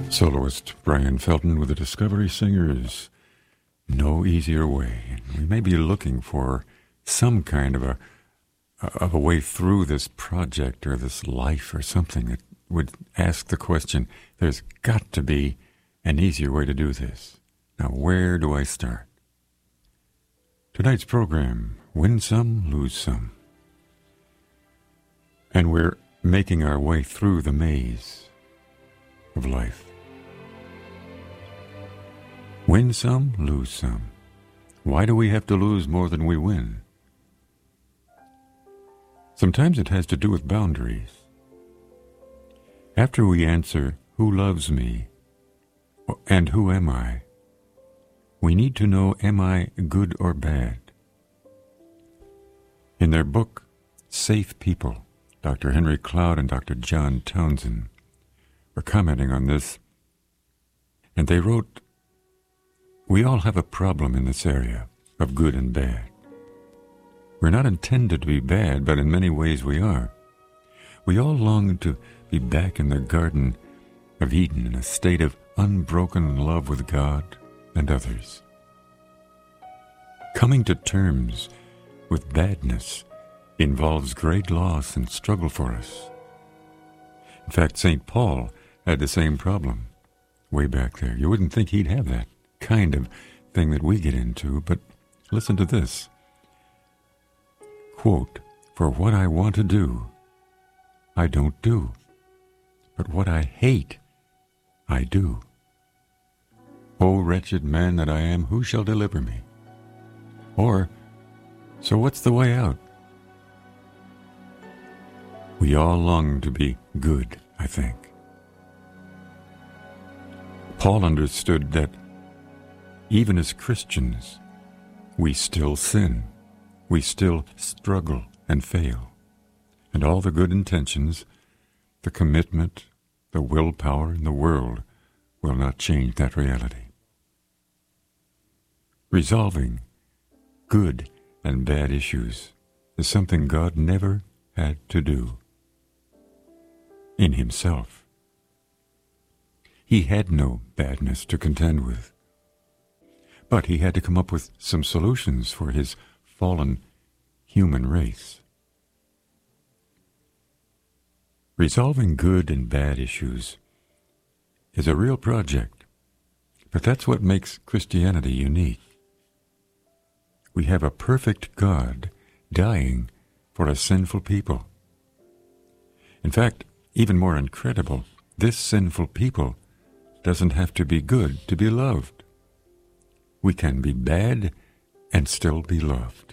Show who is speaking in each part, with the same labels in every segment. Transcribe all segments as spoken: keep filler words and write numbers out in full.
Speaker 1: Soloist Brian Felton with the Discovery Singers, No Easier Way. We may be looking for some kind of a of a way through this project or this life or something that would ask the question, there's got to be an easier way to do this. Now, where do I start? Tonight's program, Win Some, Lose Some. And we're making our way through the maze of life. Win some, lose some. Why do we have to lose more than we win? Sometimes it has to do with boundaries. After we answer, who loves me, and who am I, we need to know, am I good or bad? In their book, Safe People, Doctor Henry Cloud and Doctor John Townsend were commenting on this, and they wrote, we all have a problem in this area of good and bad. We're not intended to be bad, but in many ways we are. We all long to be back in the Garden of Eden in a state of unbroken love with God and others. Coming to terms with badness involves great loss and struggle for us. In fact, Saint Paul had the same problem way back there. You wouldn't think he'd have that kind of thing that we get into, but listen to this. Quote, for what I want to do, I don't do, but what I hate, I do. O wretched man that I am, who shall deliver me? Or, so what's the way out? We all long to be good, I think. Paul understood that even as Christians, we still sin. We still struggle and fail. And all the good intentions, the commitment, the willpower in the world will not change that reality. Resolving good and bad issues is something God never had to do in himself. He had no badness to contend with. But he had to come up with some solutions for his fallen human race. Resolving good and bad issues is a real project, but that's what makes Christianity unique. We have a perfect God dying for a sinful people. In fact, even more incredible, this sinful people doesn't have to be good to be loved. We can be bad and still be loved.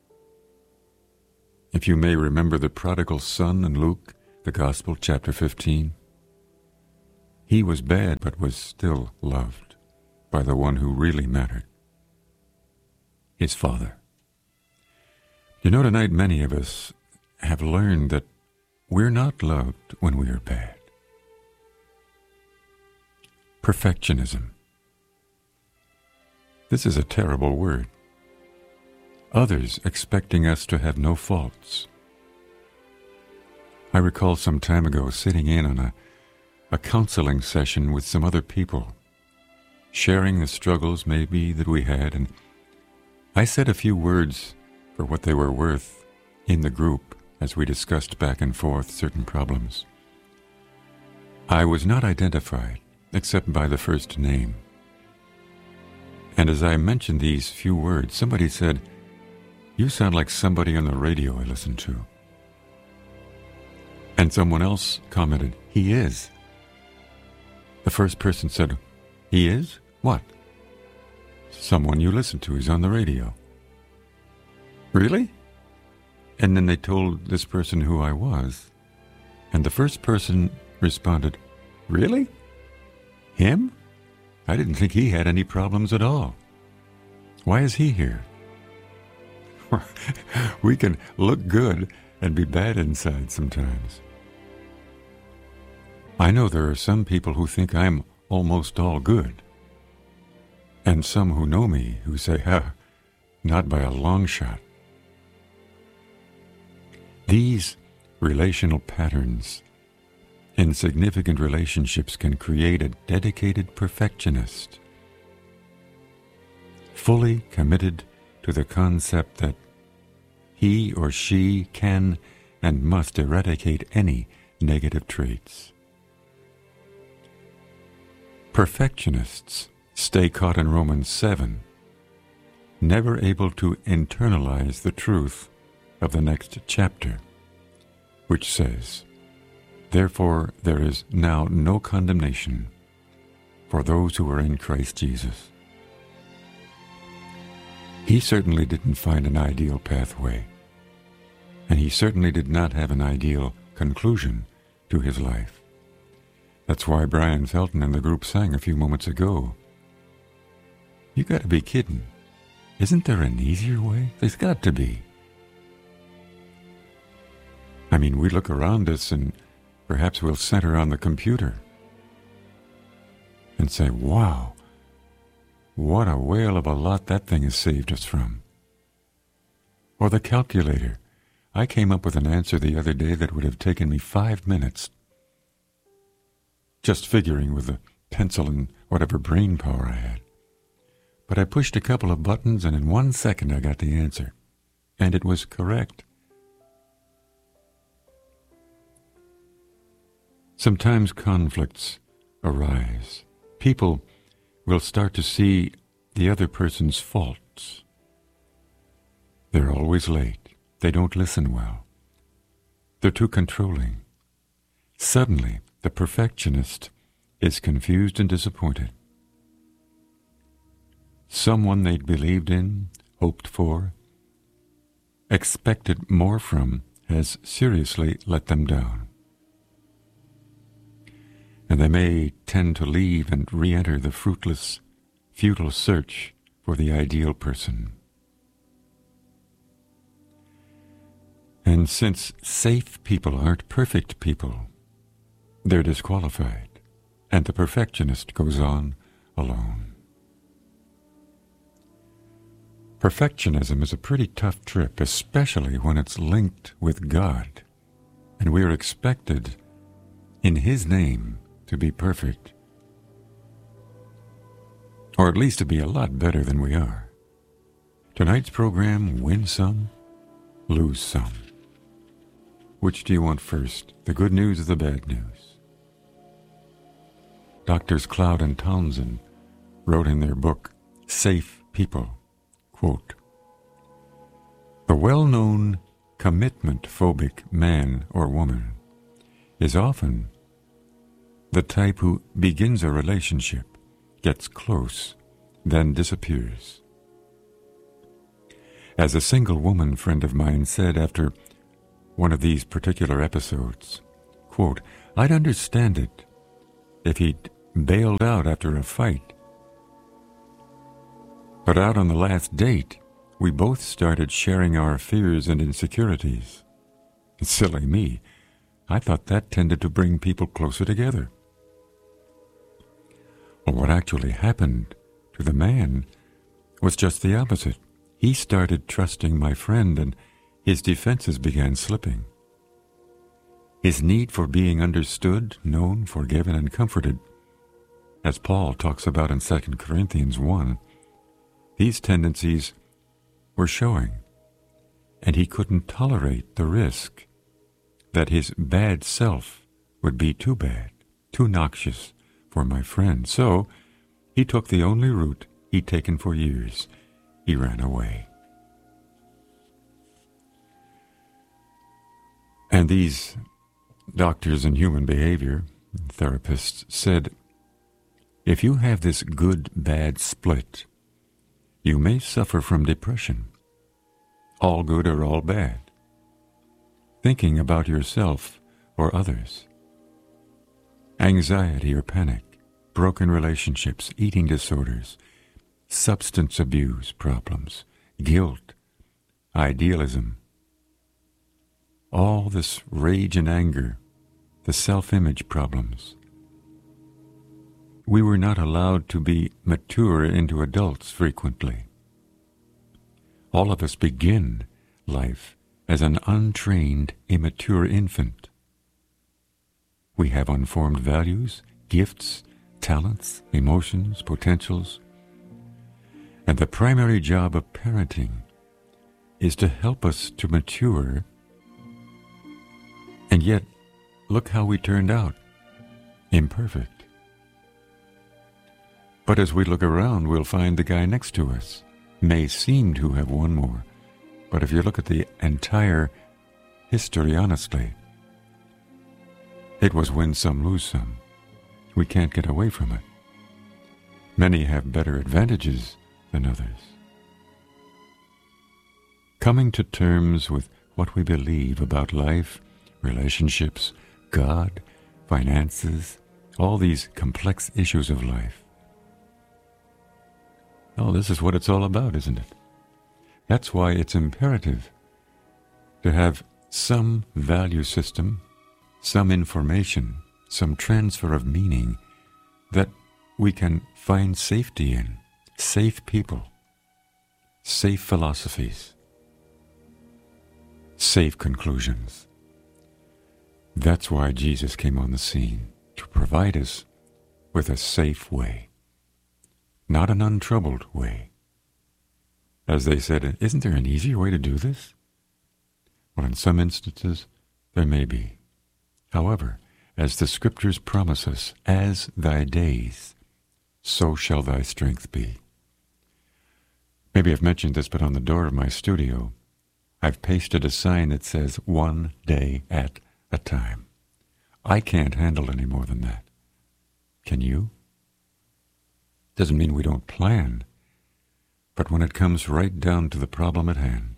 Speaker 1: If you may remember the prodigal son in Luke, the Gospel, chapter fifteen, he was bad but was still loved by the one who really mattered, his Father. You know, tonight many of us have learned that we're not loved when we are bad. Perfectionism. This is a terrible word. Others expecting us to have no faults. I recall some time ago sitting in on a, a counseling session with some other people, sharing the struggles maybe that we had, and I said a few words for what they were worth in the group as we discussed back and forth certain problems. I was not identified except by the first name. And as I mentioned these few words, somebody said, you sound like somebody on the radio I listen to. And someone else commented, he is. The first person said, he is? What? Someone you listen to is on the radio. Really? And then they told this person who I was. And the first person responded, really? Him? I didn't think he had any problems at all. Why is he here? We can look good and be bad inside sometimes. I know there are some people who think I'm almost all good, and some who know me who say, ha, not by a long shot. These relational patterns Insignificant relationships can create a dedicated perfectionist, fully committed to the concept that he or she can and must eradicate any negative traits. Perfectionists stay caught in Romans seven, never able to internalize the truth of the next chapter, which says, "Therefore there is now no condemnation for those who are in Christ Jesus." He certainly didn't find an ideal pathway, and he certainly did not have an ideal conclusion to his life. That's why Brian Felton and the group sang a few moments ago, "You gotta be kidding. Isn't there an easier way? There's got to be." I mean, we look around us and perhaps we'll center on the computer and say, "Wow, what a whale of a lot that thing has saved us from." Or the calculator. I came up with an answer the other day that would have taken me five minutes just figuring with the pencil and whatever brain power I had. But I pushed a couple of buttons and in one second I got the answer. And it was correct. Sometimes conflicts arise. People will start to see the other person's faults. They're always late. They don't listen well. They're too controlling. Suddenly, the perfectionist is confused and disappointed. Someone they'd believed in, hoped for, expected more from, has seriously let them down. And they may tend to leave and re-enter the fruitless, futile search for the ideal person. And since safe people aren't perfect people, they're disqualified, and the perfectionist goes on alone. Perfectionism is a pretty tough trip, especially when it's linked with God, and we are expected, in His name, to be perfect, or at least to be a lot better than we are. Tonight's program, win some, lose some. Which do you want first, the good news or the bad news? Doctors Cloud and Townsend wrote in their book, Safe People, quote, "The well-known commitment-phobic man or woman is often the type who begins a relationship, gets close, then disappears. As a single woman friend of mine said after one of these particular episodes, quote, I'd understand it if he'd bailed out after a fight. But out on the last date, we both started sharing our fears and insecurities. Silly me, I thought that tended to bring people closer together. Well, what actually happened to the man was just the opposite. He started trusting my friend and his defenses began slipping. His need for being understood, known, forgiven, and comforted, as Paul talks about in Second Corinthians one, these tendencies were showing, and he couldn't tolerate the risk that his bad self would be too bad, too noxious for my friend. So he took the only route he'd taken for years. He ran away. And these doctors in human behavior, therapists, said, if you have this good-bad split, you may suffer from depression, all good or all bad, thinking about yourself or others, anxiety or panic, broken relationships, eating disorders, substance abuse problems, guilt, idealism, all this rage and anger, the self-image problems. We were not allowed to be mature into adults frequently. All of us begin life as an untrained, immature infant. We have unformed values, gifts, talents, emotions, potentials. And the primary job of parenting is to help us to mature. And yet, look how we turned out. Imperfect. But as we look around, we'll find the guy next to us may seem to have won more. But if you look at the entire history honestly, it was win some, lose some. We can't get away from it. Many have better advantages than others. Coming to terms with what we believe about life, relationships, God, finances, all these complex issues of life. Oh, this is what it's all about, isn't it? That's why it's imperative to have some value system, some information, some transfer of meaning that we can find safety in, safe people, safe philosophies, safe conclusions. That's why Jesus came on the scene, to provide us with a safe way, not an untroubled way. As they said, isn't there an easier way to do this? Well, in some instances, there may be. However, as the Scriptures promise us, as thy days, so shall thy strength be. Maybe I've mentioned this, but on the door of my studio, I've pasted a sign that says, one day at a time. I can't handle any more than that. Can you? Doesn't mean we don't plan, but when it comes right down to the problem at hand,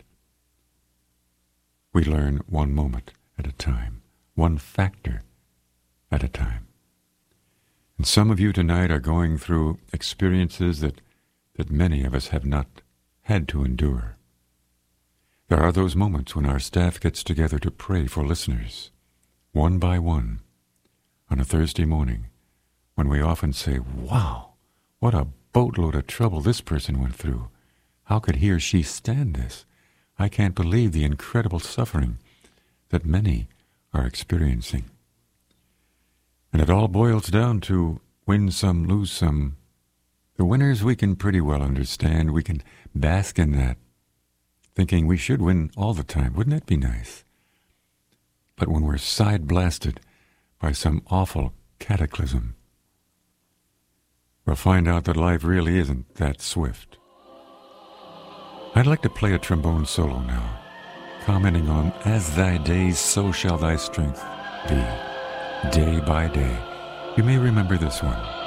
Speaker 1: we learn one moment at a time, one factor at a time. And some of you tonight are going through experiences that, that many of us have not had to endure. There are those moments when our staff gets together to pray for listeners, one by one, on a Thursday morning, when we often say, wow, what a boatload of trouble this person went through. How could he or she stand this? I can't believe the incredible suffering that many are experiencing. And it all boils down to win some, lose some. The winners we can pretty well understand. We can bask in that, thinking we should win all the time. Wouldn't that be nice? But when we're side-blasted by some awful cataclysm, we'll find out that life really isn't that swift. I'd like to play a trombone solo now, commenting on, as thy days, so shall thy strength be, day by day. You may remember this one.